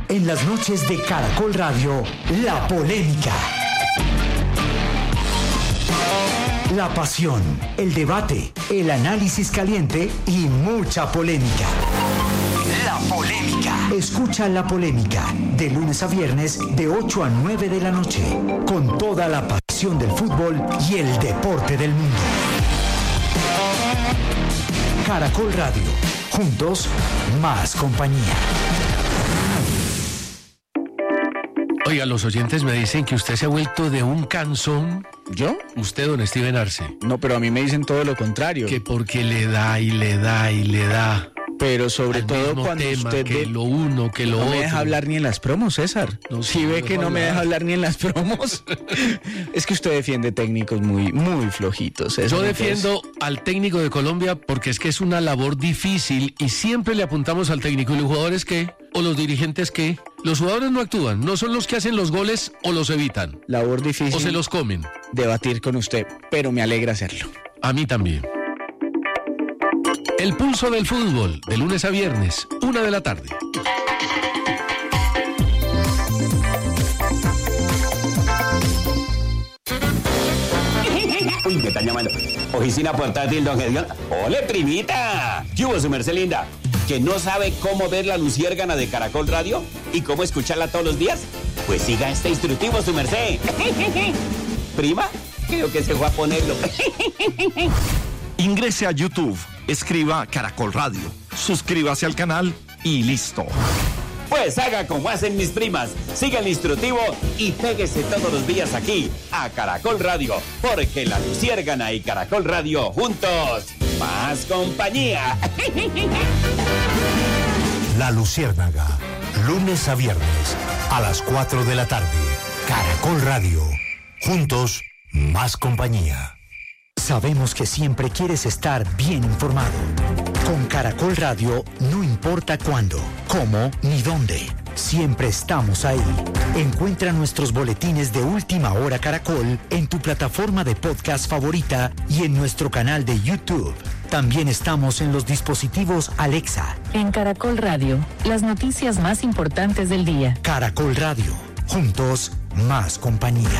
En las noches de Caracol Radio, La Polémica. La pasión, el debate, el análisis caliente y mucha polémica. La Polémica. Escucha La Polémica de lunes a viernes de 8 a 9 de la noche con toda la pasión del fútbol y el deporte del mundo. Caracol Radio. Juntos, más compañía. Oiga, los oyentes me dicen que usted se ha vuelto de un cansón. ¿Yo? Usted, don Steven Arce. No, pero a mí me dicen todo lo contrario. Que porque le da y le da y le da. Pero sobre todo cuando tema, usted que lo uno, que lo otro. No me deja hablar ni en las promos, César. No, si ve que no me deja hablar ni en las promos. Es que usted defiende técnicos muy flojitos, César. Yo defiendo al técnico de Colombia porque es que es una labor difícil y siempre le apuntamos al técnico. ¿Y los jugadores qué? ¿O los dirigentes qué? Los jugadores no actúan, no son los que hacen los goles o los evitan. Labor difícil. O se los comen. Debatir con usted, pero me alegra hacerlo. A mí también. El pulso del fútbol, de lunes a viernes, 1 de la tarde. Uy, ¿qué están llamando? Oficina portátil, don Gedión. ¡Ole, primita! ¿Qué hubo, su merced linda? ¿Que no sabe cómo ver la luciérgana de Caracol Radio? ¿Y cómo escucharla todos los días? Pues siga este instructivo, su merced. ¿Prima? Creo que se fue a ponerlo. Ingrese a YouTube, escriba Caracol Radio, suscríbase al canal y listo. Pues haga como hacen mis primas, siga el instructivo y péguese todos los días aquí, a Caracol Radio, porque la luciérgana y Caracol Radio juntos, más compañía. La Luciérnaga, lunes a viernes, a las 4 de la tarde. Caracol Radio, juntos, más compañía. Sabemos que siempre quieres estar bien informado. Con Caracol Radio, no importa cuándo, cómo ni dónde. Siempre estamos ahí. Encuentra nuestros boletines de Última Hora Caracol en tu plataforma de podcast favorita y en nuestro canal de YouTube. También estamos en los dispositivos Alexa. En Caracol Radio, las noticias más importantes del día. Caracol Radio, juntos, más compañía.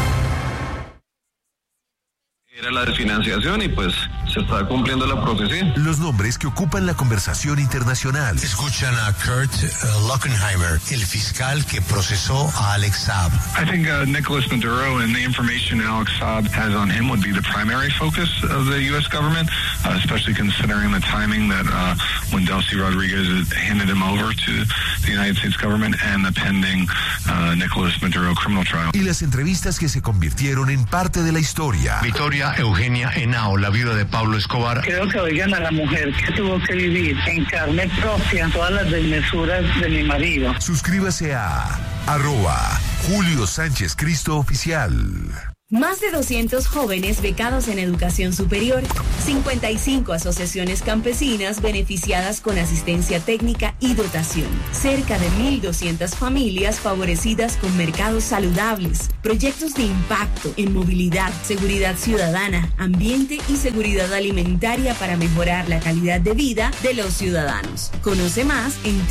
Era la desfinanciación y pues se está cumpliendo la profecía. Los nombres que ocupan la conversación internacional. Escuchan a Kurt Lockenheimer, el fiscal que procesó a Alex Saab. I think Nicholas Maduro and the information Alex Saab has on him would be the primary focus of the U.S. government, especially considering the timing that when Delcy Rodriguez handed him over to the United States government and the pending Nicholas Maduro criminal trial. Y las entrevistas que se convirtieron en parte de la historia. Victoria Eugenia Henao, la viuda de Pablo Escobar. Creo que oigan a la mujer que tuvo que vivir en carne propia todas las desmesuras de mi marido. Suscríbase a @Julio Sánchez Cristo Oficial. Más de 200 jóvenes becados en educación superior, 55 asociaciones campesinas beneficiadas con asistencia técnica y dotación, cerca de 1.200 familias favorecidas con mercados saludables, proyectos de impacto en movilidad, seguridad ciudadana, ambiente y seguridad alimentaria para mejorar la calidad de vida de los ciudadanos. Conoce más en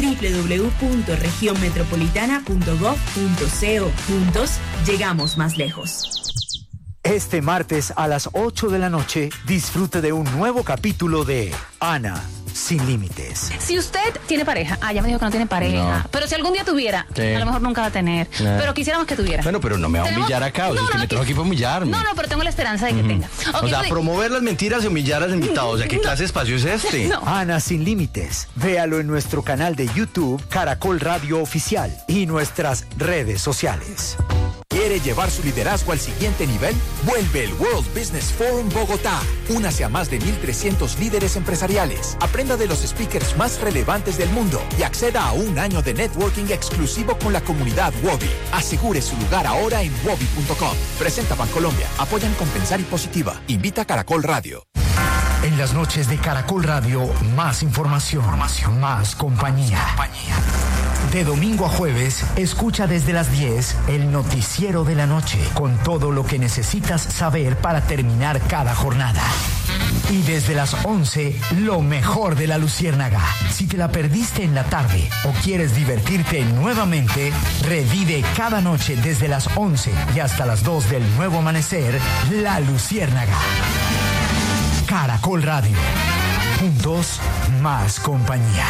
www.regionmetropolitana.gov.co. Juntos, llegamos más lejos. Este martes a las 8 de la noche, disfrute de un nuevo capítulo de Ana sin límites. Si usted tiene pareja, ya me dijo que no tiene pareja, pero si algún día tuviera, a lo mejor nunca va a tener, pero quisiéramos que tuviera. Bueno, pero no me va a humillar acá, usted me trajo aquí para humillarme. No, pero tengo la esperanza de que tenga. O sea, promover las mentiras y humillar a los invitados, o sea, ¿qué clase de espacio es este? Ana sin límites, véalo en nuestro canal de YouTube, Caracol Radio Oficial, y nuestras redes sociales. ¿Quiere llevar su liderazgo al siguiente nivel? Vuelve el World Business Forum Bogotá. Únase a más de 1.300 líderes empresariales. Aprenda de los speakers más relevantes del mundo y acceda a un año de networking exclusivo con la comunidad Wobi. Asegure su lugar ahora en wobi.com. Presenta Bancolombia. Apoyan Compensar y Positiva. Invita a Caracol Radio. En las noches de Caracol Radio, más información, más compañía. De domingo a jueves, escucha desde las 10 el noticiero de la noche, con todo lo que necesitas saber para terminar cada jornada. Y desde las 11, lo mejor de La Luciérnaga. Si te la perdiste en la tarde o quieres divertirte nuevamente, revive cada noche desde las 11 y hasta las 2 del nuevo amanecer, La Luciérnaga. Caracol Radio. Juntos, más compañía.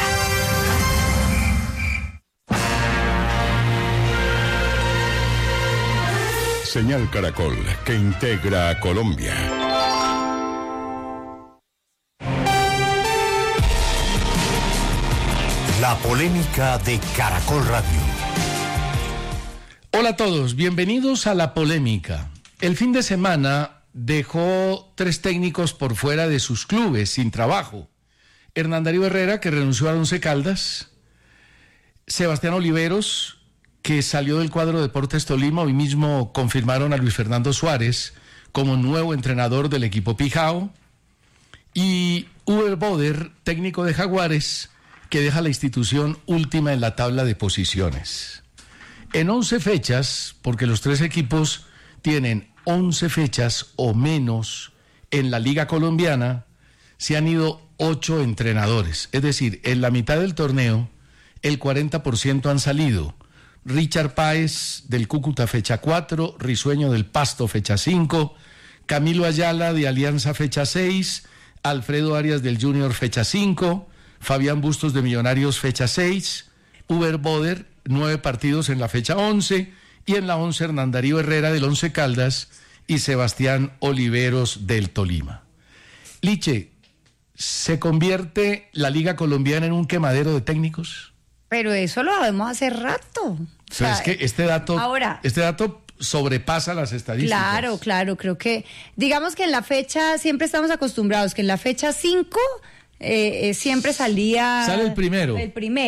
Señal Caracol, que integra a Colombia. La polémica de Caracol Radio. Hola a todos, bienvenidos a La Polémica. El fin de semana dejó 3 técnicos por fuera de sus clubes, sin trabajo. Hernán Darío Herrera, que renunció a Once Caldas. Sebastián Oliveros, que salió del cuadro Deportes Tolima. Hoy mismo confirmaron a Luis Fernando Suárez como nuevo entrenador del equipo Pijao. Y Uber Boder, técnico de Jaguares, que deja la institución última en la tabla de posiciones. En 11 fechas, porque los 3 equipos tienen 11 fechas o menos en la Liga Colombiana, se han ido 8 entrenadores. Es decir, en la mitad del torneo, el 40% han salido. Richard Páez del Cúcuta, fecha 4, Risueño del Pasto, fecha 5, Camilo Ayala de Alianza, fecha 6, Alfredo Arias del Junior, fecha 5, Fabián Bustos de Millonarios, fecha 6, Uber Boder, 9 partidos en la fecha 11, y en la 11 Hernán Darío Herrera del Once Caldas y Sebastián Oliveros del Tolima. Liche, ¿se convierte la Liga Colombiana en un quemadero de técnicos? Pero eso lo sabemos hace rato. O sea, es que este dato sobrepasa las estadísticas. Claro, creo que, digamos que en la fecha, siempre estamos acostumbrados que en la fecha 5 siempre sale el primero.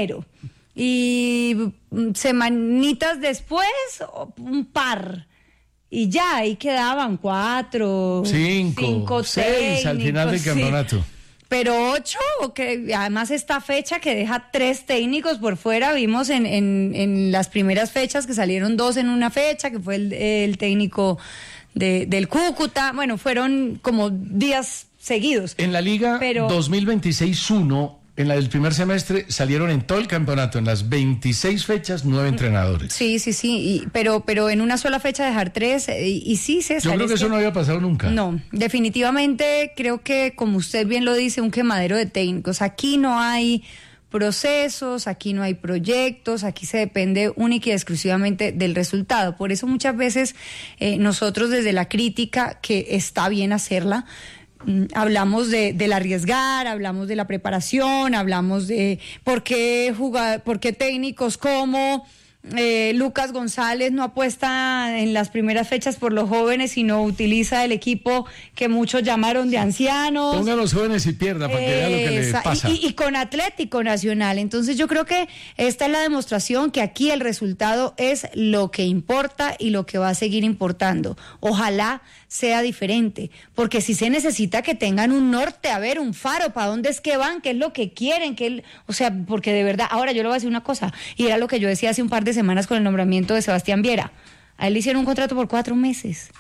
Y semanitas después, un par. Y ya, ahí quedaban 4, 5, 6 al final del campeonato. Sí. Pero 8, que además esta fecha que deja 3 técnicos por fuera, vimos en las primeras fechas que salieron 2 en una fecha, que fue el técnico del Cúcuta. Bueno, fueron como días seguidos. En la Liga 2026-1, en la del primer semestre, salieron en todo el campeonato, en las 26 fechas, 9 entrenadores. Sí, pero en una sola fecha dejar 3, y sí, César. Yo creo que eso no había pasado nunca. No, definitivamente creo que, como usted bien lo dice, un quemadero de técnicos. Aquí no hay procesos, aquí no hay proyectos, aquí se depende única y exclusivamente del resultado. Por eso muchas veces nosotros desde la crítica, que está bien hacerla, hablamos del arriesgar, hablamos de la preparación, hablamos de por qué técnicos como Lucas González no apuesta en las primeras fechas por los jóvenes, sino utiliza el equipo que muchos llamaron de ancianos. Ponga a los jóvenes y pierda para que vea lo que le pasa. Y con Atlético Nacional. Entonces yo creo que esta es la demostración que aquí el resultado es lo que importa y lo que va a seguir importando. Ojalá sea diferente, porque si se necesita que tengan un norte, a ver, un faro, para dónde es que van, qué es lo que quieren, porque de verdad, ahora yo le voy a decir una cosa, y era lo que yo decía hace un par de semanas con el nombramiento de Sebastián Viera. A él le hicieron un contrato por 4 meses.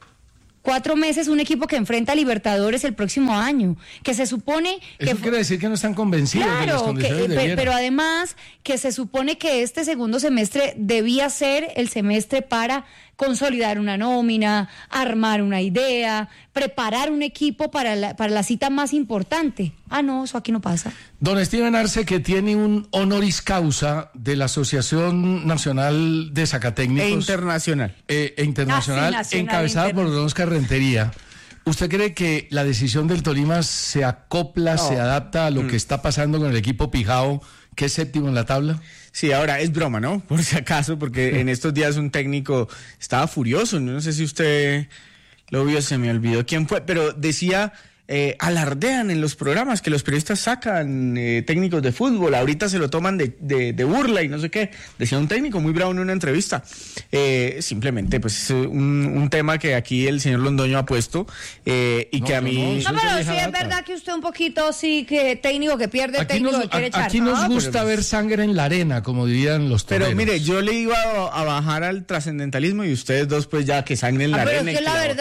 4 meses, un equipo que enfrenta a Libertadores el próximo año, que se supone que... Eso quiere decir que no están convencidos de las condiciones de Viera. Pero además que se supone que este segundo semestre debía ser el semestre para consolidar una nómina, armar una idea, preparar un equipo para la cita más importante. No, eso aquí no pasa. Don Steven Arce, que tiene un honoris causa de la Asociación Nacional de Sacatécnicos. Internacional, encabezada por don Oscar Rentería. ¿Usted cree que la decisión del Tolima se acopla, se adapta a lo que está pasando con el equipo Pijao, que es 7º en la tabla? Sí, ahora es broma, ¿no? Por si acaso, porque en estos días un técnico estaba furioso. No sé si usted lo vio, se me olvidó quién fue, pero decía... alardean en los programas que los periodistas sacan técnicos de fútbol, ahorita se lo toman de burla y no sé qué. Decía un técnico muy bravo en una entrevista. Simplemente, pues, un tema que aquí el señor Londoño ha puesto y que a mí... No, pero sí es verdad que usted un poquito, sí, que técnico que pierde, aquí técnico que quiere echar. Aquí nos gusta ver sangre en la arena, como dirían los toreros. Pero mire, yo le iba a bajar al trascendentalismo y ustedes dos, pues, ya que sangre en la arena. Pero es que la verdad...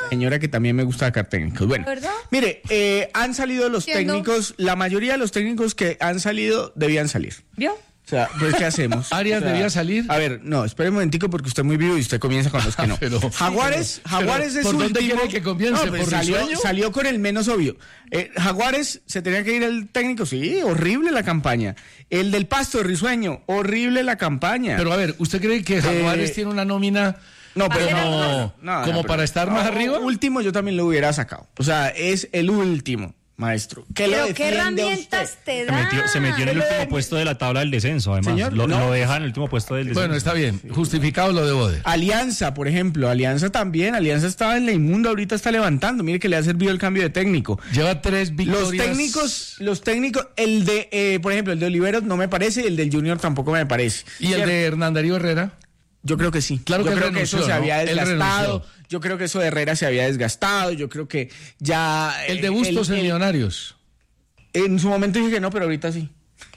señora que también me gusta sacar técnicos. Bueno, ¿verdad? mire, han salido los técnicos, la mayoría de los técnicos que han salido debían salir. ¿Vio? O sea, pues ¿qué hacemos? ¿Arias debía salir? A ver, no, espere un momentico porque usted es muy vivo y usted comienza con los que no. Pero, Jaguares es ¿por dónde último. quiere que comience? No, pues ¿Por Risueño? salió con el menos obvio. Jaguares se tenía que ir el técnico, sí, horrible la campaña. El del Pasto, Risueño, horrible la campaña. Pero a ver, ¿usted cree que Jaguares tiene una nómina? No, pero como para estar más arriba? Último yo también lo hubiera sacado. O sea, es el último, maestro. ¿Pero qué herramientas te da? Se metió en el último puesto de la tabla del descenso, además. Señor, lo deja en el último puesto del descenso. Bueno, está bien. Justificado lo de Bode. Alianza, por ejemplo. Alianza también. Alianza estaba en la inmunda, ahorita está levantando. Mire que le ha servido el cambio de técnico. Lleva 3 victorias. Los técnicos, el de, por ejemplo, el de Oliveros no me parece, el del Junior tampoco me parece. ¿Y el de Hernán Darío Herrera? Yo creo que sí. Claro que yo creo renunció, que eso se había ¿no? desgastado. Yo creo que eso de Herrera se había desgastado. Yo creo que ya... El de Bustos en Millonarios. En su momento dije que no, pero ahorita sí.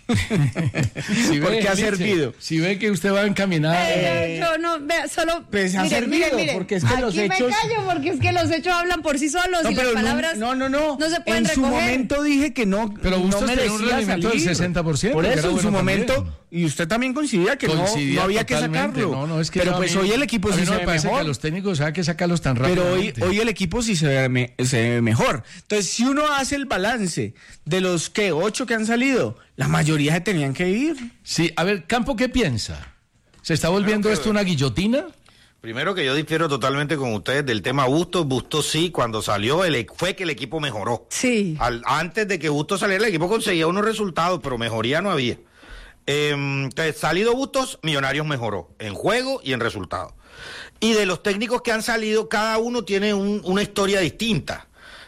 Porque ha servido. Si ve que usted va encaminado. Yo no, vea, solo. Pues ha servido, porque es que aquí los hechos. me callo, porque es que los hechos hablan por sí solos y las palabras. No se pueden en recoger. su momento dije que no. Pero Bustos no tenía un rendimiento del 60%. Por eso, en su momento. También. Y usted también coincidía que no había que sacarlo. No, es que pero pues hoy el equipo sí se ve mejor. Que a los técnicos hay que sacarlos tan rápido. Pero hoy el equipo sí se ve mejor. Entonces, si uno hace el balance de los 8 que han salido, la mayoría se tenían que ir. Sí, a ver, Campo, ¿qué piensa? ¿Se está volviendo esto una guillotina? Primero que yo difiero totalmente con ustedes del tema Bustos. Bustos sí, cuando salió fue que el equipo mejoró. Sí. Antes de que Bustos saliera, el equipo conseguía unos resultados, pero mejoría no había. Entonces, salido Bustos, Millonarios mejoró en juego y en resultados. Y de los técnicos que han salido, cada uno tiene una historia distinta.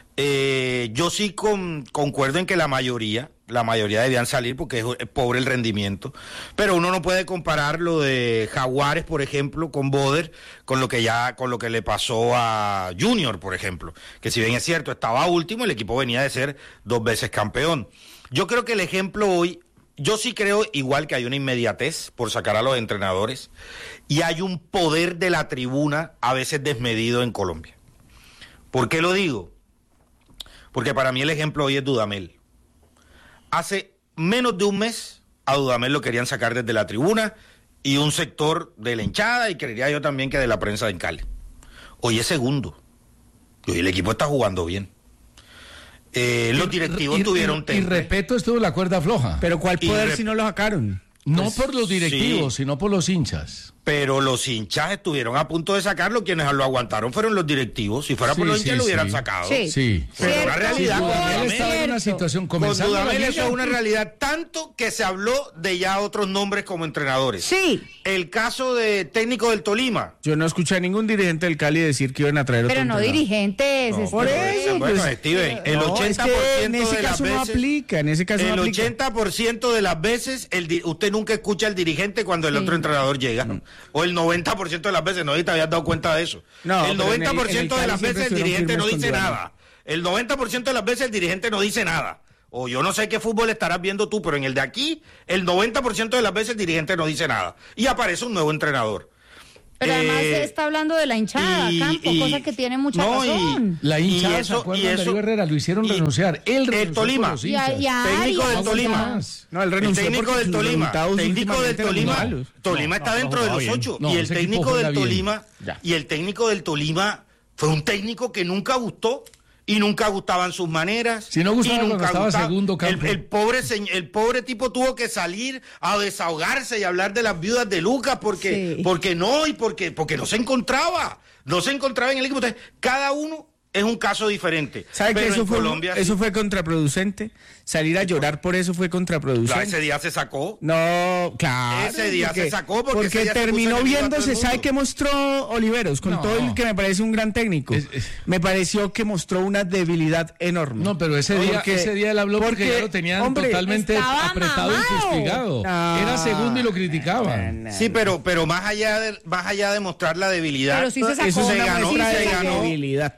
Yo sí concuerdo en que la mayoría debían salir porque es pobre el rendimiento, pero uno no puede comparar lo de Jaguares, por ejemplo, con Boder, con lo que le pasó a Junior, por ejemplo, que si bien es cierto, estaba último, el equipo venía de ser 2 veces campeón. Yo creo que el ejemplo hoy, yo sí creo igual que hay una inmediatez por sacar a los entrenadores y hay un poder de la tribuna a veces desmedido en Colombia. ¿Por qué lo digo? Porque para mí el ejemplo hoy es Dudamel. Hace menos de un mes a Dudamel lo querían sacar desde la tribuna y un sector de la hinchada y creería yo también que de la prensa en Cali. Hoy es segundo. Y hoy el equipo está jugando bien. Los directivos tuvieron y Repeto estuvo en la cuerda floja. Pero ¿cuál poder si no lo sacaron? No por los directivos, sino por los hinchas. Pero los hinchas estuvieron a punto de sacarlo, quienes lo aguantaron fueron los directivos. Si fuera por los hinchas lo hubieran sacado. Sí. Pero una realidad. Dudamel estaba en una situación con Dudamel eso es una realidad, tanto que se habló de ya otros nombres como entrenadores. Sí. El caso de técnico del Tolima. Yo no escuché a ningún dirigente del Cali decir que iban a traer otro Pero no dirigentes. No, por eso. Bueno, Steven, el 80% en ese de las caso veces. No aplica, en ese caso el no aplica. 80% de las veces usted nunca escucha al dirigente cuando el otro entrenador llega. No. O el 90% de las veces, no te habías dado cuenta de eso. No, el 90% de las veces el dirigente no dice nada. El 90% de las veces el dirigente no dice nada. O yo no sé qué fútbol estarás viendo tú, pero en el de aquí, el 90% de las veces el dirigente no dice nada. Y aparece un nuevo entrenador. Pero además se está hablando de la hinchada, Campo, cosa que tiene mucha razón. La hinchada, ¿se acuerdan de Darío Herrera? Lo hicieron renunciar. Él renunció el Tolima. Por los hinchas. Técnico del Tolima. No, él renunció. El técnico del Tolima. Tolima está dentro de los 8. Y el técnico del Tolima. Y el técnico del Tolima fue un técnico que nunca gustó. Y nunca gustaban sus maneras. Si no gustaba, y nunca estaba gustaba. Segundo campo. El pobre tipo tuvo que salir a desahogarse y hablar de las viudas de Lucas porque no se encontraba. No se encontraba en el equipo. Entonces, cada uno es un caso diferente. ¿Sabe que eso Colombia fue contraproducente? Salir a llorar por eso fue contraproducente. Claro, ese día se sacó. No, claro. Ese día se sacó porque terminó viéndose. ¿Sabe qué mostró Oliveros? Con todo el que me parece un gran técnico. Me pareció que mostró una debilidad enorme. No, pero ese día él habló porque ya lo tenían totalmente apretado y fustigado. No. Era segundo y lo criticaban. Sí, pero más allá de mostrar la debilidad, pero sí se sacó. Eso se ganó. Se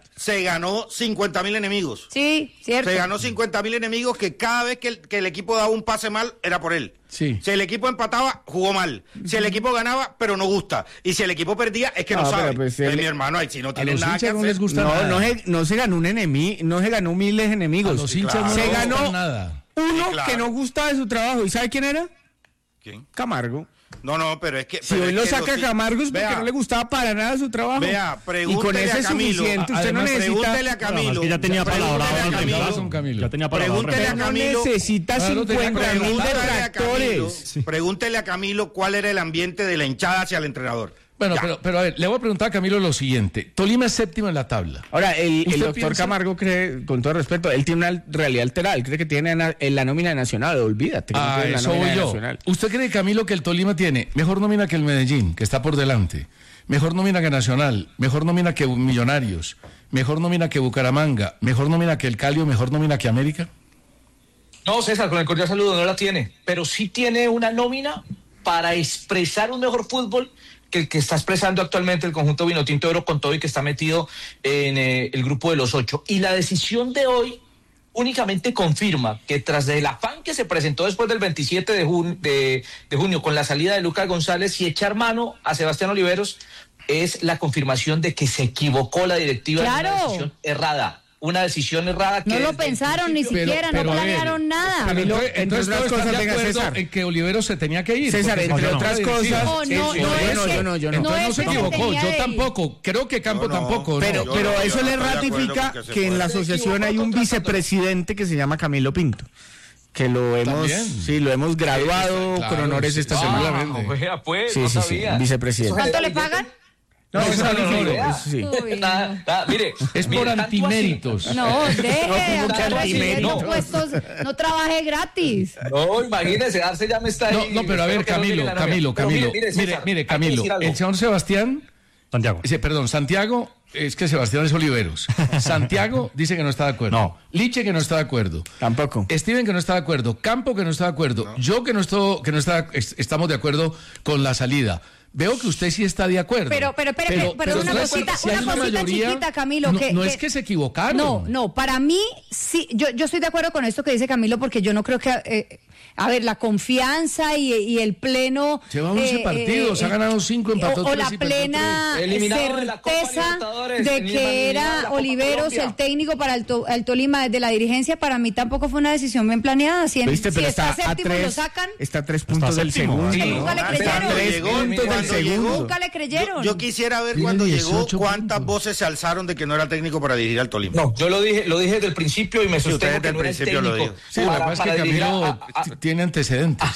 ganó 50.000 enemigos. Sí, cierto. Se ganó 50.000 enemigos que cada vez que el equipo daba un pase mal, era por él. Sí. Si el equipo empataba, jugó mal. Si el equipo ganaba, pero no gusta. Y si el equipo perdía, es que no sabe. Pues, mi hermano, ahí si no tiene nada que hacer. No les gusta nada. No se ganó un enemigo, no se ganó miles de enemigos. A los hinchas se no ganó gusta nada. Uno que no gustaba de su trabajo. ¿Y sabe quién era? ¿Quién? Camargo. No, pero es que... Si hoy lo saca Camargo es porque no le gustaba para nada su trabajo. Vea, pregúntele y con ese a Camilo. Suficiente, usted Además, no necesita... Pregúntele a Camilo. Ya tenía palabra. Pregúntele a Camilo. No necesita 50.000 detractores. Pregúntele a Camilo cuál era el ambiente de la hinchada hacia el entrenador. Bueno, pero a ver, le voy a preguntar a Camilo lo siguiente. Tolima es séptimo en la tabla. Ahora, el doctor piensa? Camargo cree, con todo respeto, él tiene una realidad alterada. Él cree que tiene la nómina nacional. Olvídate. Eso voy yo. Nacional. ¿Usted cree, Camilo, que el Tolima tiene mejor nómina que el Medellín, que está por delante? Mejor nómina que Nacional, mejor nómina que Millonarios, mejor nómina que Bucaramanga, mejor nómina que el Cali o mejor nómina que América? No, César, con el cordial saludo, no la tiene. Pero sí tiene una nómina para expresar un mejor fútbol que el que está expresando actualmente el conjunto Vinotinto de Oro con todo y que está metido en el grupo de los 8. Y la decisión de hoy únicamente confirma que tras del afán que se presentó después del 27 de junio con la salida de Lucas González y echar mano a Sebastián Oliveros, es la confirmación de que se equivocó la directiva en una decisión errada. Una decisión errada que... No lo pensaron ni siquiera, no planearon nada. Camilo, entonces todos están de acuerdo en que Oliveros se tenía que ir. César, entre otras cosas... Entonces no se equivocó, yo tampoco. Creo que Campo tampoco. Pero eso le ratifica que en la asociación hay un vicepresidente que se llama Camilo Pinto. Que lo hemos graduado con honores esta semana. Pues, no sabía. Vicepresidente. ¿Cuánto le pagan? No, eso mire, es por antiméritos. No, puestos, no trabaje gratis. No, imagínese, Arce ya me está ahí. No, pero a ver, Camilo. Mire, Camilo, el señor Santiago, es que Sebastián es Oliveros. Santiago dice que no está de acuerdo. No. Liche que no está de acuerdo. Tampoco. Steven que no está de acuerdo. Campo que no está de acuerdo. No. Yo que no estamos de acuerdo con la salida. Veo que usted sí está de acuerdo. Pero una cosita chiquita, Camilo. No es que se equivocaron. No, para mí, sí, yo estoy de acuerdo con esto que dice Camilo, porque yo no creo que... a ver, la confianza y el pleno... Lleva 11 partidos, ha ganado 5, empató 3 o la plena certeza de que era Oliveros el técnico para el Tolima desde la dirigencia, para mí tampoco fue una decisión bien planeada. Si está séptimo lo sacan... Está a 3 puntos del segundo. Nunca le creyeron. Nunca le creyeron. Yo quisiera ver cuando llegó cuántas voces se alzaron de que no era técnico para dirigir al Tolima. No, yo lo dije desde el principio y me sostengo que no era técnico. Sí, lo que pasa es que Camilo tiene antecedentes.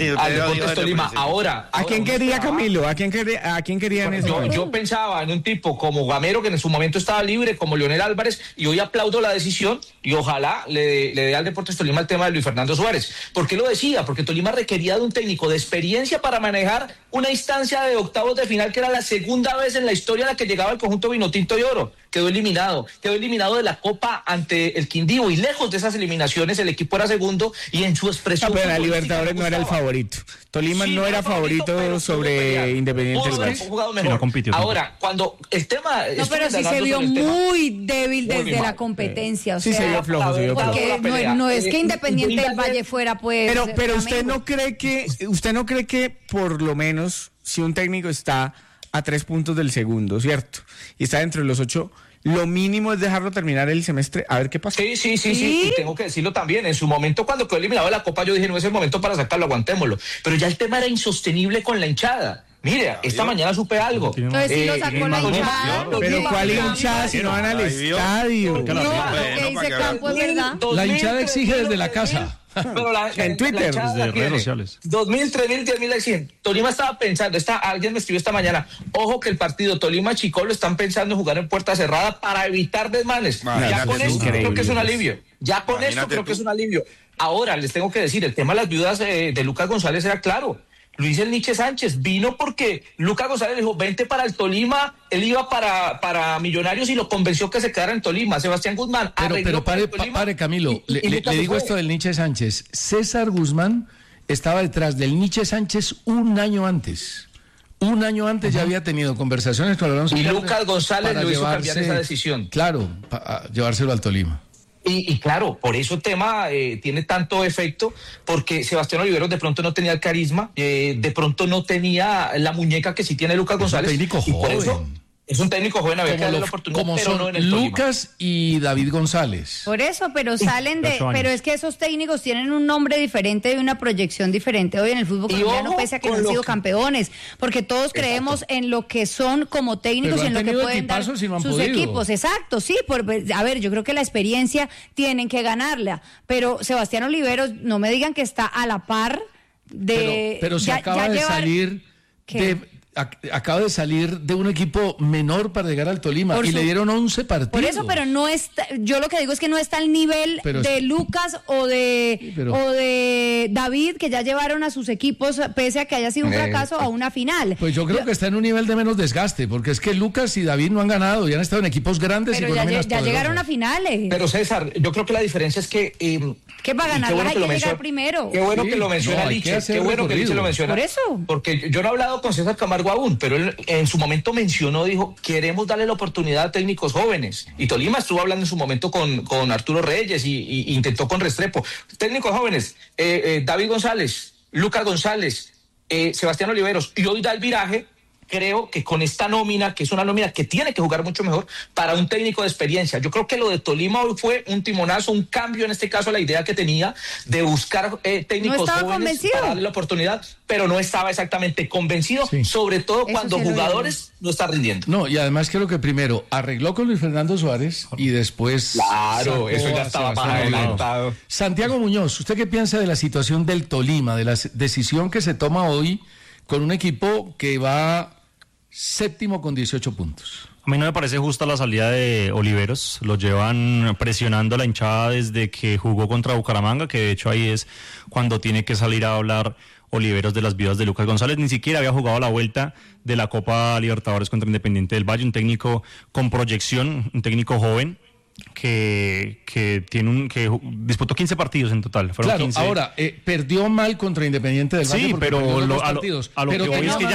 Al Tolima. Ahora, ¿a quién quería Camilo? ¿A quién quería en ese momento? Yo pensaba en un tipo como Gamero, que en su momento estaba libre, como Leonel Álvarez, y hoy aplaudo la decisión y ojalá le dé al Deportes Tolima el tema de Luis Fernando Suárez. ¿Por qué lo decía? Porque Tolima requería de un técnico de experiencia para manejar una instancia de octavos de final que era la segunda vez en la historia a la que llegaba el conjunto Vinotinto de Oro. Quedó eliminado de la Copa ante el Quindío, y lejos de esas eliminaciones el equipo era segundo y en su expresión... pero la Libertadores no era el favorito. Tolima no era favorito sobre Independiente del Valle. No compitió. Ahora, cuando el tema... No, pero sí se vio muy débil desde la competencia. Sí, se vio flojo. Porque no es que Independiente del Valle fuera, pues... Pero usted no cree que por lo menos si un técnico está a 3 puntos del segundo, ¿cierto? Y está dentro de los 8... Lo mínimo es dejarlo terminar el semestre, a ver qué pasa. Sí. Y tengo que decirlo también. En su momento, cuando quedó eliminado de la Copa, yo dije, no es el momento para sacarlo, aguantémoslo. Pero ya el tema era insostenible con la hinchada. Mire, esta mañana supe algo. Entonces sí lo sacó la hinchada. Pero ¿cuál hinchada si no van al estadio? No, lo que dice Campo es verdad. La hinchada exige desde la casa. Pero en Twitter, desde redes sociales. 2.000, 3.000, 10.000, 100. Tolima estaba pensando, alguien me escribió esta mañana, ojo que el partido Tolima-Chico lo están pensando en jugar en puerta cerrada para evitar desmanes. Ya con eso creo que es un alivio. Creo que es un alivio. Ahora, les tengo que decir, el tema de las viudas de Lucas González era claro. Luis el Nietzsche Sánchez vino porque Lucas González le dijo, vente para el Tolima, él iba para Millonarios y lo convenció que se quedara en Tolima. Sebastián Guzmán pero pare Camilo, le digo esto del Nietzsche Sánchez. César Guzmán estaba detrás del Nietzsche Sánchez un año antes. Un año antes ya había tenido conversaciones con Alonso. Y Lucas González lo hizo cambiar esa decisión. Claro, para llevárselo al Tolima. Y claro, por eso el tema tiene tanto efecto, porque Sebastián Oliveros de pronto no tenía el carisma, de pronto no tenía la muñeca que sí tiene Lucas González. Un técnico joven. Por eso es un técnico joven, había que darle la oportunidad, como pero son no en el Lucas Tolima. y David González. Por eso, pero salen de... 8 años. Pero es que esos técnicos tienen un nombre diferente y una proyección diferente hoy en el fútbol colombiano, pese a que no han sido campeones, porque todos creemos en lo que son como técnicos Pero y en lo que tenido pueden dar equipazos y no han sus podido. equipos. Exacto, sí. A ver, yo creo que la experiencia tienen que ganarla, pero Sebastián Oliveros, no me digan que está a la par de... Pero se acaba de salir acaba de salir de un equipo menor para llegar al Tolima y le dieron 11 partidos. Por eso, pero no está, yo lo que digo es que no está al nivel de Lucas o de David, que ya llevaron a sus equipos, pese a que haya sido un fracaso, a una final. Pues yo creo que está en un nivel de menos desgaste, porque es que Lucas y David no han ganado y han estado en equipos grandes pero y con nóminas ya llegaron poderosas. a finales. Pero César, yo creo que la diferencia es que... que para ganarlas hay que llegar primero. Qué bueno que lo menciona Liche, qué bueno que Liche lo menciona. Por eso. Porque yo no he hablado con César Camargo aún, pero él en su momento mencionó, dijo, queremos darle la oportunidad a técnicos jóvenes. Y Tolima estuvo hablando en su momento con Arturo Reyes y intentó con Restrepo. Técnicos jóvenes, David González, Lucas González, Sebastián Oliveros, y hoy da el viraje. Creo que con esta nómina, que es una nómina que tiene que jugar mucho mejor para un técnico de experiencia. Yo creo que lo de Tolima hoy fue un timonazo, un cambio en este caso a la idea que tenía de buscar técnicos jóvenes para darle la oportunidad, pero no estaba exactamente convencido, sobre todo cuando jugadores no están rindiendo. No, y además creo que primero arregló con Luis Fernando Suárez y después... Claro, eso ya estaba más adelantado. Santiago Muñoz, ¿usted qué piensa de la situación del Tolima, de la decisión que se toma hoy con un equipo que va séptimo con 18 puntos? A mí no me parece justa la salida de Oliveros. Lo llevan presionando a la hinchada desde que jugó contra Bucaramanga, que de hecho ahí es cuando tiene que salir a hablar Oliveros de las vidas de Lucas González. Ni siquiera había jugado la vuelta de la Copa Libertadores contra Independiente del Valle. Un técnico con proyección, un técnico joven que disputó 15 partidos en total. Fueron claro, 15. Ahora, perdió mal contra Independiente del Valle. Sí, pero a lo que voy es que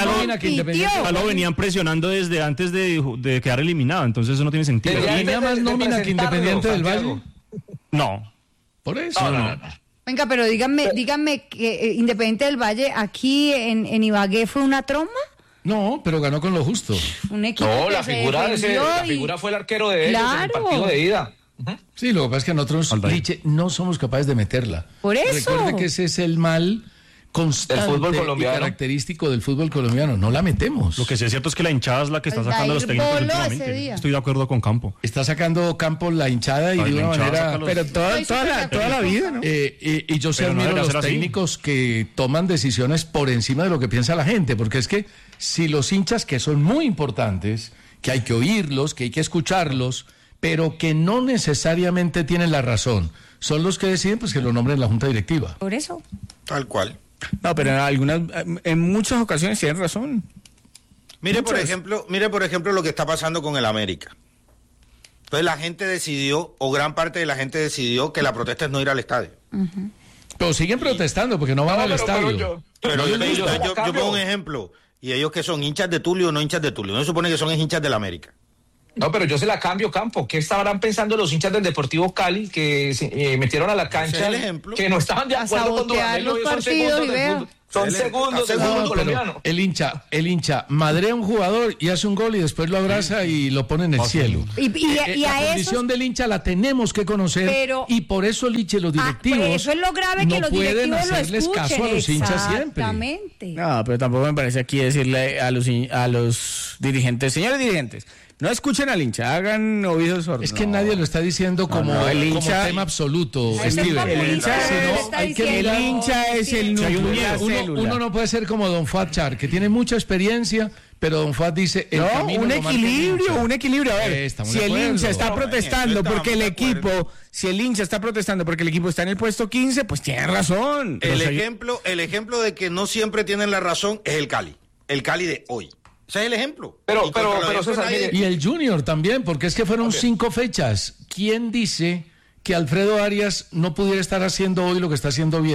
ya lo venían presionando desde antes de quedar eliminado, entonces eso no tiene sentido. ¿Pero tenía más nómina que Independiente del Valle? No. Por eso. No. Venga, pero díganme que Independiente del Valle aquí en Ibagué fue una tromba. No, pero ganó con lo justo. Un equipo que la figura fue el arquero de ellos en el partido de ida. Sí, lo que pasa es que nosotros, Liche, no somos capaces de meterla. Por eso. Recuerde que ese es el mal constante del fútbol y colombiano, característico del fútbol colombiano. No la metemos. Lo que sí es cierto es que la hinchada es la que está sacando a los técnicos últimamente. Estoy de acuerdo con Campo. Está sacando Campo la hinchada y de una manera... Pero toda la vida, ¿no? Y yo sí admiro a los técnicos que toman decisiones por encima de lo que piensa la gente, porque es que si los hinchas, que son muy importantes, que hay que oírlos, que hay que escucharlos, pero que no necesariamente tienen la razón, son los que deciden, pues que lo nombren la junta directiva. Por eso. Tal cual. No, pero en muchas ocasiones tienen razón. Mire por ejemplo lo que está pasando con el América. Entonces la gente decidió, o gran parte de la gente decidió, que la protesta es no ir al estadio. Pero siguen protestando porque no van al estadio. Pero yo pongo un ejemplo. Y ellos que son hinchas de Tulio o no hinchas de Tulio. No se supone que son hinchas del América. No, pero yo se la cambio, Campo. ¿Qué estarán pensando los hinchas del Deportivo Cali que se metieron a la cancha, que no estaban de acuerdo con Dudamel? Son segundos del fútbol colombiano. El hincha madrea a un jugador y hace un gol y después lo abraza y lo pone en el cielo. Y la condición del hincha la tenemos que conocer, y por eso los directivos eso es lo grave, que no los pueden directivos hacerles lo caso a los hinchas siempre. Exactamente. No, pero tampoco me parece aquí decirle a los dirigentes, señores dirigentes, no escuchen al hincha, hagan oídos sordos. Es que nadie lo está diciendo como tema absoluto, Steven. El hincha es el núcleo. Uno no puede ser como Don Fuad Char, que tiene mucha experiencia, pero Don Fuad dice... un equilibrio. A ver, si el hincha está protestando porque el equipo... Si el hincha está protestando porque el equipo está en el puesto 15, pues tiene razón. El ejemplo de que no siempre tienen la razón es el Cali de hoy. Ese es el ejemplo. Pero César, y el Junior también, porque es que fueron 5 fechas. ¿Quién dice que Alfredo Arias no pudiera estar haciendo hoy lo que está haciendo Viera?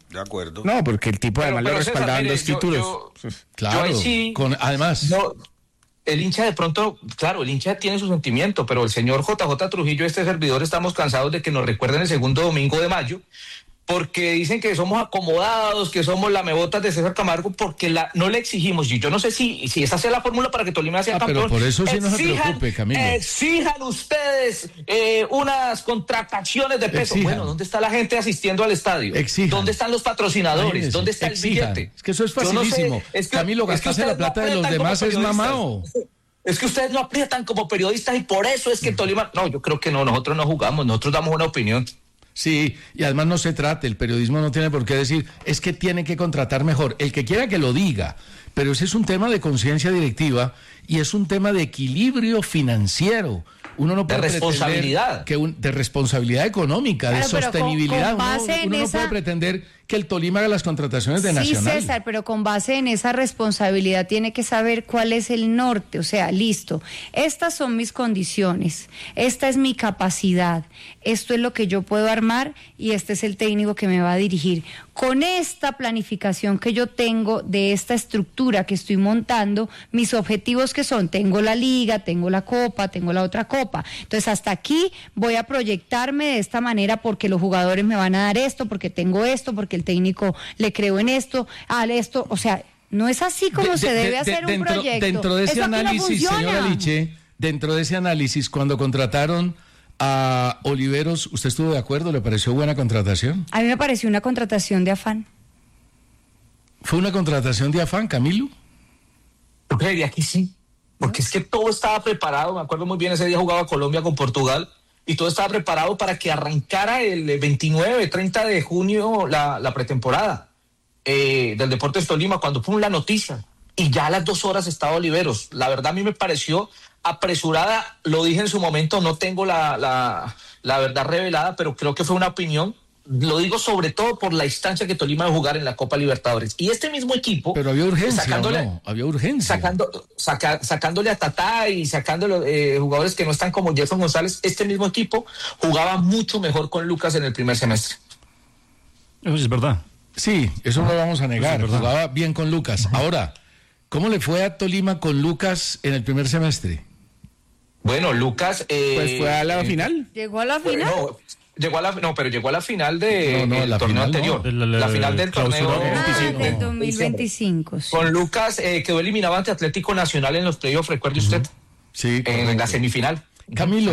De acuerdo. No, porque el tipo además le respaldaban dos títulos. Claro, sí, además... No, el hincha de pronto, claro, el hincha tiene su sentimiento, pero el señor JJ Trujillo, este servidor, estamos cansados de que nos recuerden el segundo domingo de mayo, porque dicen que somos acomodados, que somos lamebotas de César Camargo, porque no le exigimos, y yo no sé si esa sea la fórmula para que Tolima sea campeón. Pero por eso sí no se preocupe, Camilo. Exijan ustedes unas contrataciones de peso. Bueno, ¿dónde está la gente asistiendo al estadio? Exijan. ¿Dónde están los patrocinadores? ¿Dónde está el billete? Es que eso es facilísimo. Camilo, gastarse la plata de los demás es mamao. Es que ustedes no aprietan como periodistas y por eso es que Tolima... No, yo creo que no, nosotros no jugamos, nosotros damos una opinión. Sí, y además no se trata, el periodismo no tiene por qué decir, es que tiene que contratar mejor. El que quiera que lo diga, pero ese es un tema de conciencia directiva y es un tema de equilibrio financiero. Uno no puede de responsabilidad. De responsabilidad económica, claro, de sostenibilidad. Uno no puede pretender que el Tolima haga las contrataciones de Nacional. Sí, César, pero con base en esa responsabilidad tiene que saber cuál es el norte. O sea, listo, estas son mis condiciones, esta es mi capacidad, esto es lo que yo puedo armar y este es el técnico que me va a dirigir. Con esta planificación que yo tengo de esta estructura que estoy montando, mis objetivos que son, tengo la liga, tengo la copa, tengo la otra copa. Entonces hasta aquí voy a proyectarme de esta manera porque los jugadores me van a dar esto, porque tengo esto, porque el técnico le creo en esto, esto, o sea, no es así como se debe hacer un proyecto. Dentro de ese análisis, señora Liche, dentro de ese análisis, cuando contrataron a Oliveros, ¿usted estuvo de acuerdo? ¿Le pareció buena contratación? A mí me pareció una contratación de afán. ¿Fue una contratación de afán, Camilo? Yo creería que sí, porque es que todo estaba preparado, me acuerdo muy bien, ese día jugaba Colombia con Portugal, y todo estaba preparado para que arrancara el 29, 30 de junio la pretemporada del Deportes Tolima, cuando fue la noticia, y ya a las 2 horas estaba Oliveros. La verdad a mí me pareció apresurada, lo dije en su momento, no tengo la verdad revelada, pero creo que fue una opinión. Lo digo sobre todo por la instancia que Tolima va a jugar en la Copa Libertadores. Y este mismo equipo... Pero había urgencia, ¿no? Había urgencia. Sacándole a Tatá y sacándole jugadores que no están como Jefferson González, este mismo equipo jugaba mucho mejor con Lucas en el primer semestre. Eso es verdad. Sí, eso no lo vamos a negar. Jugaba bien con Lucas. Ahora, ¿cómo le fue a Tolima con Lucas en el primer semestre? Bueno, Lucas... pues fue a la final. ¿Llegó a la final? Llegó a la final del torneo anterior. La final del torneo del 2025. Sí. Con Lucas quedó eliminado ante Atlético Nacional en los playoffs, recuerde usted. Sí, en la semifinal. Camilo,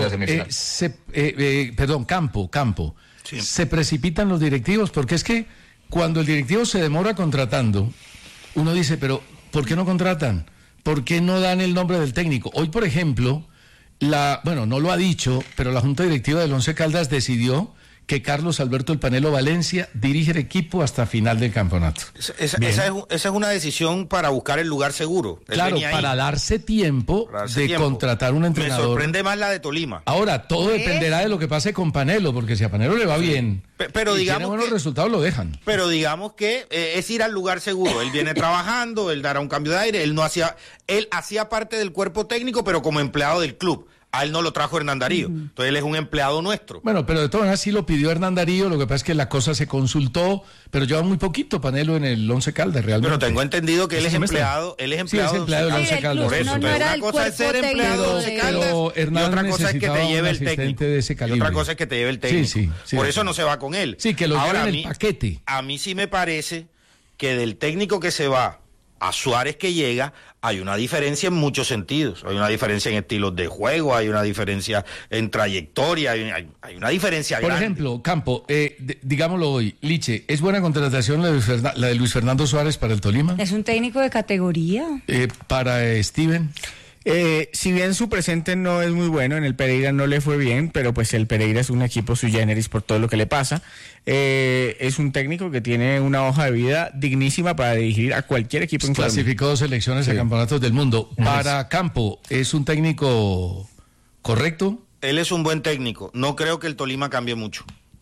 Campo. Sí. Se precipitan los directivos porque es que cuando el directivo se demora contratando, uno dice, pero ¿por qué no contratan? ¿Por qué no dan el nombre del técnico? Hoy, por ejemplo, no lo ha dicho, pero la Junta Directiva del Once Caldas decidió que Carlos Alberto El Panelo Valencia dirige el equipo hasta final del campeonato. Esa es una decisión para buscar el lugar seguro. Claro, para darse tiempo de contratar un entrenador. Me sorprende más la de Tolima. Ahora, todo dependerá de lo que pase con Panelo, porque si a Panelo le va bien pero y digamos tiene buenos resultados, lo dejan. Pero digamos que es ir al lugar seguro. Él viene trabajando, él dará un cambio de aire, él hacía parte del cuerpo técnico, pero como empleado del club. A él no lo trajo Hernán Darío, entonces él es un empleado nuestro. Bueno, pero de todas maneras sí lo pidió Hernán Darío, lo que pasa es que la cosa se consultó, pero lleva muy poquito Panelo en el Once Caldas realmente. Pero tengo entendido que él es empleado sí, es empleado del Once Caldas. Por eso, una cosa es ser empleado del Once Caldas y otra cosa es que te lleve el técnico. Y otra cosa es que te lleve el técnico. Sí, por eso no se va con él. Sí, que lo lleven en el paquete. A mí sí me parece que del técnico que se va a Suárez que llega, hay una diferencia en muchos sentidos. Hay una diferencia en estilos de juego, hay una diferencia en trayectoria, hay una diferencia grande. Por ejemplo, Campo, digámoslo hoy, Liche, ¿es buena contratación la de Luis Fernando Suárez para el Tolima? Es un técnico de categoría. Para Steven. Si bien su presente no es muy bueno, en el Pereira no le fue bien, pero pues el Pereira es un equipo sui generis por todo lo que le pasa. Es un técnico que tiene una hoja de vida dignísima para dirigir a cualquier equipo en Colombia. Clasificó 2 selecciones a campeonatos del mundo. Para Campo, ¿es un técnico correcto? Él es un buen técnico. No creo que el Tolima cambie mucho.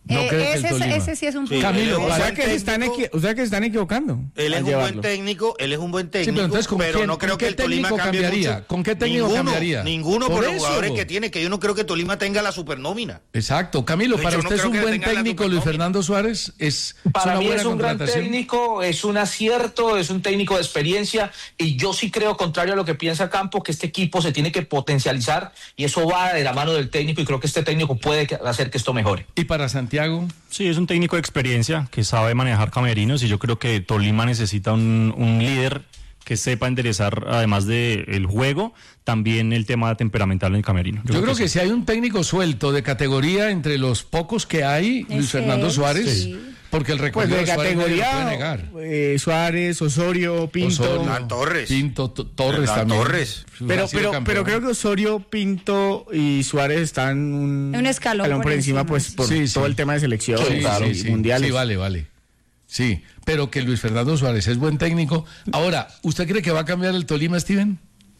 No cree que el Tolima. Ese sí es un punto. Camilo, o sea que se están equivocando. Él es un buen técnico, Sí, pero entonces, no creo que el Tolima cambie mucho. ¿Con qué técnico cambiaría? Ninguno por los jugadores que tiene, que yo no creo que Tolima tenga la supernómina. Exacto. Camilo, para usted es un buen técnico, Luis Fernando Suárez, para mí una buena es un gran contratación. técnico, es un acierto, es un técnico de experiencia, y yo sí creo, contrario a lo que piensa Campos, que este equipo se tiene que potencializar, y eso va de la mano del técnico, y creo que este técnico puede hacer que esto mejore. ¿Y para Santiago? Sí, es un técnico de experiencia que sabe manejar camerinos, y yo creo que Tolima necesita un líder que sepa enderezar, además del juego, también el tema temperamental en el camerino. Yo creo que si hay un técnico suelto de categoría entre los pocos que hay, Luis Fernando Suárez, sí. Porque el recorrido de categoría, puede negar. Suárez, Osorio, Pinto, Torres. Torres también. Torres. Pero creo que Osorio, Pinto y Suárez están un escalón por encima, pues por todo el tema de selección mundiales. Sí, vale. Sí, pero que Luis Fernando Suárez es buen técnico. Ahora, ¿usted cree que va a cambiar el Tolima, Steven?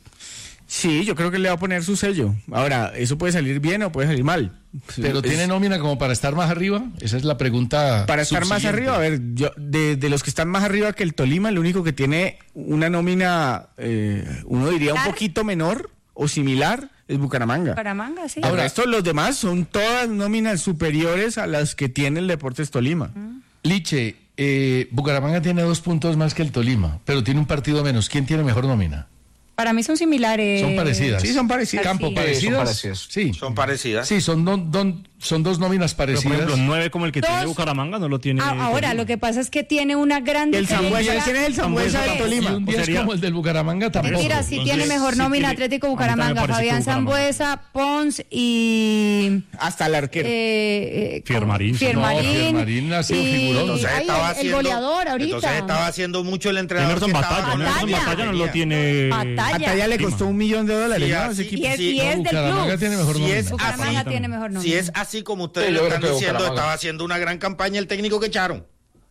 Sí, yo creo que le va a poner su sello. Ahora, eso puede salir bien o puede salir mal. ¿Pero tiene nómina como para estar más arriba? Esa es la pregunta. Para estar más arriba, a ver, yo de los que están más arriba que el Tolima, el único que tiene una nómina, uno diría un poquito menor o similar, es Bucaramanga. Bucaramanga, sí. Ahora, los demás son todas nóminas superiores a las que tiene el Deportes Tolima. Liche, Bucaramanga tiene 2 puntos más que el Tolima, pero tiene un partido menos. ¿Quién tiene mejor nómina? Para mí son similares. Son parecidas. Sí, son parecidas. ¿Campo parecidas? Sí. Son parecidas. Sí, son dos nóminas parecidas. Pero, por ejemplo, 9 como el que tiene Bucaramanga no lo tiene. Ahora, lo que pasa es que tiene una gran diferencia. ¿Quién es el Sambuesa del Tolima? Y un 10 como el del Bucaramanga tampoco. Mira, sí tiene mejor nómina Atlético Bucaramanga, Fabián Sambuesa, Pons y... Hasta el arquero. Fiermarín. Fiermarín ha sido figurón. El goleador ahorita. Entonces estaba haciendo mucho el entrenador. Emerson Batalla no lo tiene. Batalla le costó $1 millón, ¿no? Y es del club. Tiene mejor nómina. Bucaramanga tiene mejor nómina. Si es así como ustedes lo están diciendo, estaba haciendo una gran campaña el técnico que echaron.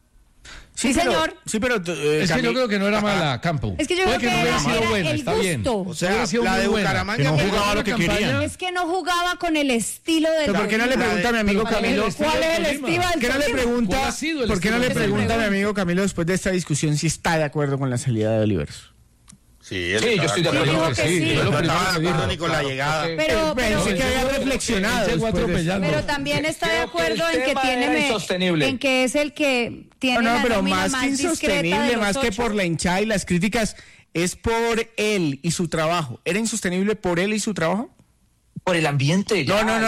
Sí, señor. Sí, pero es que yo creo que no era mala, Campo. Es que yo creo que no hubiera sido era buena, el está bien. O sea, la de Bucaramanga que no jugaba lo que querían. Es que no jugaba con el estilo del. ¿Pero por qué no le pregunta a mi amigo Camilo cuál es el estilo del? ¿Por qué no le pregunta a mi amigo Camilo después de esta discusión si está de acuerdo con la salida de Oliveros? Sí, yo estoy de acuerdo. Yo no estaba de acuerdo ni con la llegada. Pero pensé que había reflexionado. Pero también está de acuerdo en que tiene, en que es el que tiene la nómina pero más que insostenible, más que por la hinchada y las críticas, es por él y su trabajo. ¿Era insostenible por él y su trabajo? Por el ambiente.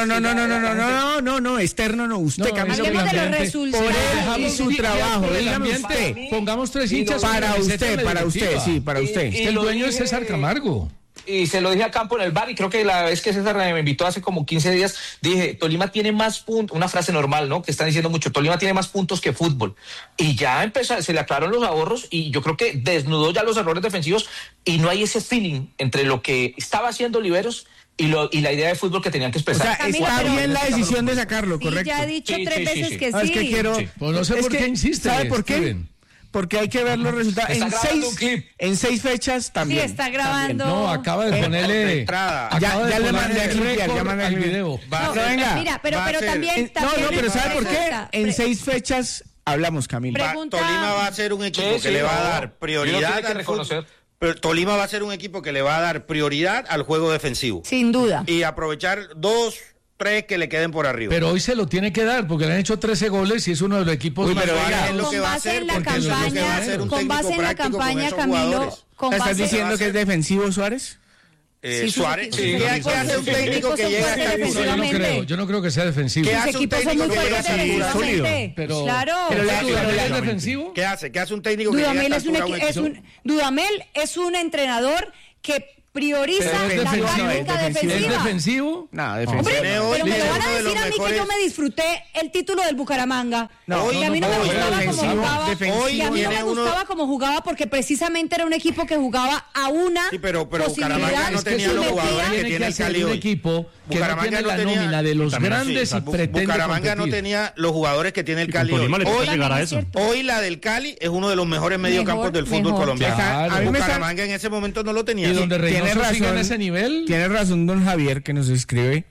No, externo no. Usted, Camilo, por él y su trabajo. Dígame usted. Pongamos 3 hinchas. Para usted. Es que el dueño es César Camargo. Y se lo dije a Campo en el bar, y creo que la vez que César me invitó hace como 15 días, dije, Tolima tiene más puntos, una frase normal, ¿no? Que están diciendo mucho, Tolima tiene más puntos que fútbol. Y ya se le aclararon los ahorros, y yo creo que desnudó ya los errores defensivos, y no hay ese feeling entre lo que estaba haciendo Oliveros y la idea de fútbol que tenían que expresar. O sea, está bien la decisión de sacarlo, ¿correcto? Sí, ya he dicho 3 veces que sí. Es que quiero... Pues no sé por qué insiste. ¿Sabe por qué? Porque hay que ver los resultados. En 6 fechas también. Sí, está grabando. No, acaba de ponerle. Ya le mandé a limpiar, ya mandé el video. Mira, pero también. No, pero ¿sabe por qué? En 6 fechas hablamos, Camilo. Tolima va a ser un equipo que le va a dar prioridad al fútbol. Pero Tolima va a ser un equipo que le va a dar prioridad al juego defensivo. Sin duda. Y aprovechar 2, 3 que le queden por arriba. Pero hoy se lo tiene que dar porque le han hecho 13 goles y es uno de los equipos más es lo que va a hacer, con base en la campaña, Camilo. ¿Estás diciendo que es defensivo Suárez? Suárez, ¿qué hace un técnico que llega hasta el Yo no creo que sea defensivo. ¿Qué hace un técnico que llega hasta el sólido? Claro. ¿Es defensivo? ¿Qué hace? ¿Qué hace un técnico que llega hasta Dudamel es un entrenador que prioriza la táctica defensiva. ¿Es defensivo? No, defensivo. Pero me van a decir a mí que yo me disfruté el título del Bucaramanga. Y a mí no me gustaba como jugaba. Y a mí no me gustaba como jugaba porque precisamente era un equipo que jugaba a una Bucaramanga no tenía los jugadores que tiene el Cali hoy. Un equipo que no tiene la nómina de los grandes y pretende Bucaramanga no tenía los jugadores que tiene el Cali hoy. Hoy la del Cali es uno de los mejores mediocampos del fútbol colombiano. Bucaramanga en ese momento no lo tenía. ¿Y donde Reynoso sigue en ese nivel? Tiene razón don Javier que nos escribe.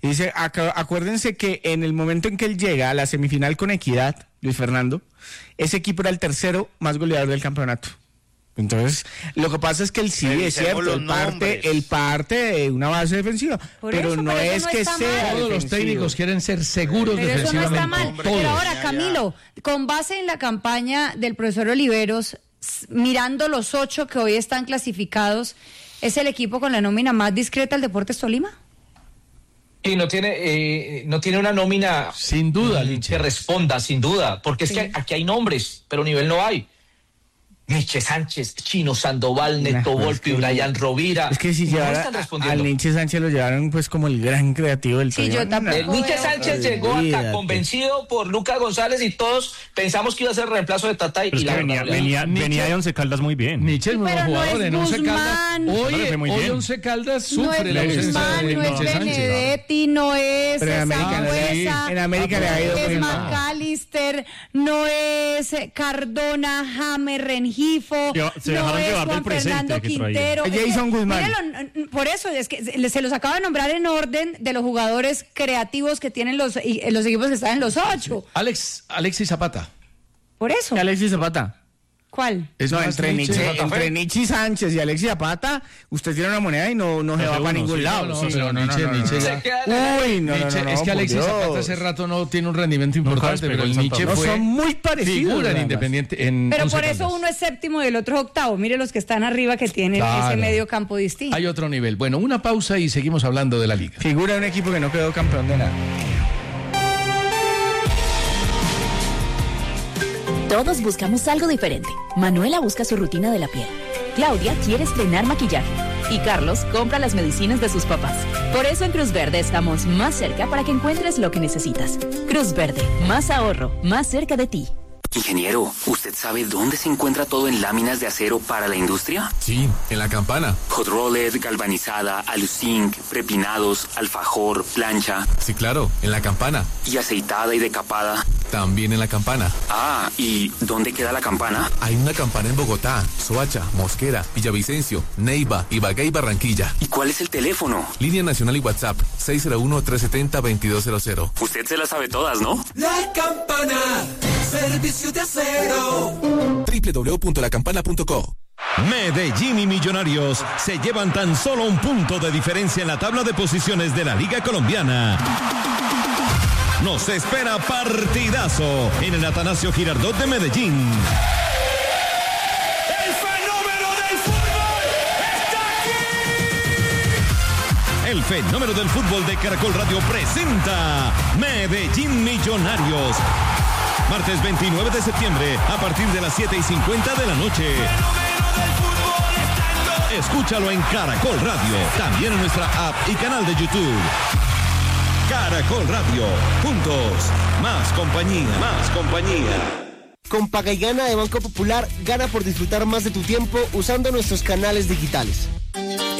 Dice, acuérdense que en el momento en que él llega a la semifinal con Equidad, Luis Fernando, ese equipo era el tercero más goleador del campeonato. Entonces, lo que pasa es que él sí es cierto, él parte de una base defensiva, pero no es que sea. Todos los técnicos quieren ser seguros defensivamente. Eso no está mal. Pero ahora, Camilo, con base en la campaña del profesor Oliveros, mirando los 8 que hoy están clasificados, ¿es el equipo con la nómina más discreta del Deportes Tolima? Y no tiene una nómina sin duda que responda, sin duda, porque es que aquí hay nombres, pero nivel no hay. Nietzsche Sánchez, Chino Sandoval, Neto Volpi, Brian Rovira. Es que si llevaran al Nietzsche Sánchez lo llevaron pues como el gran creativo del Tolima. Sí, yo tampoco. El Nietzsche Sánchez llegó acá convencido por Lucas González y todos pensamos que iba a ser el reemplazo de Tata y la venía de Once Caldas muy bien. Nietzsche es un buen jugador en Once Caldas. Hoy Once Caldas sufre la ausencia de Nietzsche Sánchez. No es Benedetti, no es Sangüesa, en América le ha ido es McAllister, no es Cardona, James Rengifo, se dejaron llevar del presente Fernando Quintero. Jason Guzmán. Por eso es que se los acabo de nombrar en orden de los jugadores creativos que tienen los equipos que están en los 8. Alexis Zapata. Por eso. Alexis Zapata. ¿Cuál? Entre Nietzsche Sánchez y Alexis Zapata, usted tiene una moneda y no se va para ningún lado. Nietzsche es que Alexis Zapata hace rato no tiene un rendimiento importante, pero el Nietzsche fue son muy parecidos. Figura en Independiente. Pero por eso uno es séptimo y el otro es octavo. Mire los que están arriba que tienen ese medio campo distinto. Hay otro nivel. Bueno, una pausa y seguimos hablando de la liga. Figura de un equipo que no quedó campeón de nada. Todos buscamos algo diferente. Manuela busca su rutina de la piel. Claudia quiere estrenar maquillaje. Y Carlos compra las medicinas de sus papás. Por eso en Cruz Verde estamos más cerca para que encuentres lo que necesitas. Cruz Verde, más ahorro, más cerca de ti. Ingeniero, ¿usted sabe dónde se encuentra todo en láminas de acero para la industria? Sí, en La Campana. Hot roller, galvanizada, aluzinc, prepinados, alfajor, plancha. Sí, claro, en La Campana. ¿Y aceitada y decapada? También en La Campana. Ah, ¿y dónde queda la campana? Hay una campana en Bogotá, Soacha, Mosquera, Villavicencio, Neiva, Ibagué y Barranquilla. ¿Y cuál es el teléfono? Línea nacional y WhatsApp, 601-370-2200. Usted se las sabe todas, ¿no? La Campana, servicio de acero. www.lacampana.co. Medellín y Millonarios se llevan tan solo un punto de diferencia en la tabla de posiciones de la Liga Colombiana. Nos espera partidazo en el Atanasio Girardot de Medellín. ¡El fenómeno del fútbol está aquí! El fenómeno del fútbol de Caracol Radio presenta Medellín Millonarios. Martes 29 de septiembre a partir de las 7:50 de la noche. Escúchalo en Caracol Radio, también en nuestra app y canal de YouTube. Caracol Radio, juntos, más compañía, más compañía. Con Paga y Gana de Banco Popular, gana por disfrutar más de tu tiempo usando nuestros canales digitales.